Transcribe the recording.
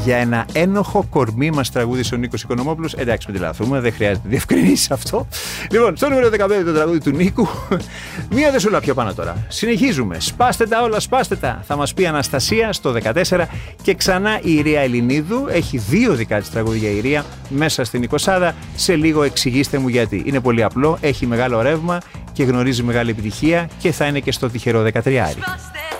για ένα ένοχο κορμί μας τραγούδισε ο Νίκος Οικονομόπουλος. Εντάξει, μην τρελαθούμε, δεν χρειάζεται διευκρινήσει αυτό. Λοιπόν, στο νούμερο 15 το τραγούδι του Νίκου. Μία δεσούλα πιο πάνω τώρα. Συνεχίζουμε. Σπάστε τα όλα, σπάστε τα. Θα μας πει Αναστασία στο 14 και ξανά η Ιρία Ελληνίδου. Έχει 2 δικά της τραγούδια η Ιρία μέσα στην 20. Σε λίγο εξηγήστε μου γιατί. Είναι πολύ απλό, έχει μεγάλο ρεύμα και γνωρίζει μεγάλη επιτυχία και θα είναι και στο τυχερό 13.